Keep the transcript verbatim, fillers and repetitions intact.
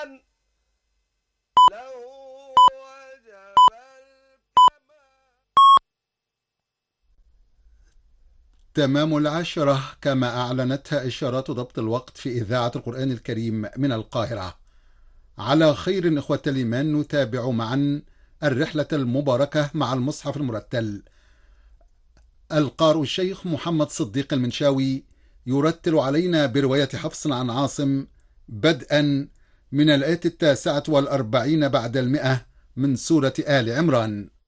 له وجب الكمال. تمام العشرة كما أعلنتها إشارات ضبط الوقت في إذاعة القرآن الكريم من القاهرة. على خير إخوة الإيمان، نتابع معا الرحلة المباركة مع المصحف المرتل. القارئ الشيخ محمد صديق المنشاوي يرتل علينا برواية حفص عن عاصم بدءا من الآية التاسعة والأربعين بعد المئة من سورة آل عمران.